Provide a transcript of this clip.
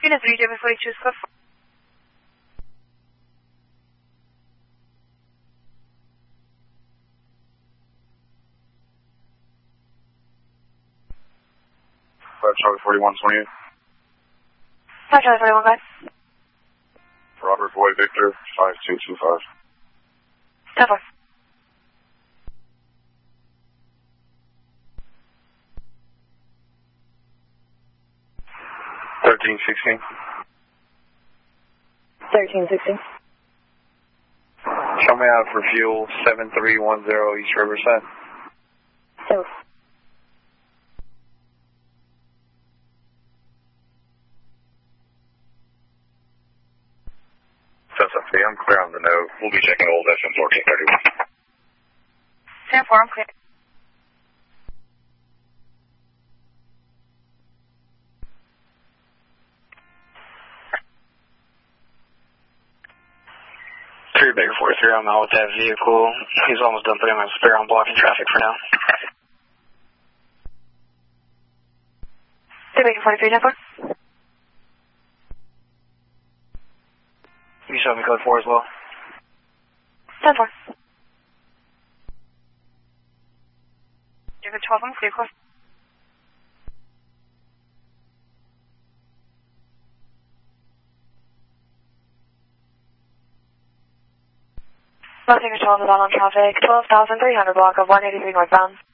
Unit 3, Jimmy 40, choose code 4. Charlie 4128. Hi, Charlie 41, guys. Robert Boy Victor 5225. 10-4. Thirteen 16. 13-16. Show me out for fuel 7310 East Riverside. 10. I'm clear on the node. We'll be checking old FM 1431. 10-4, I'm clear. Baker 43, I'm out with that vehicle. He's almost done putting my spare on blocking traffic for now. Baker 43, 10-4. You show me code 4 as well. 10-4. Jimmy 12, I'm clear, course. Taker 12 is on traffic, 12,300 block of 183 northbound.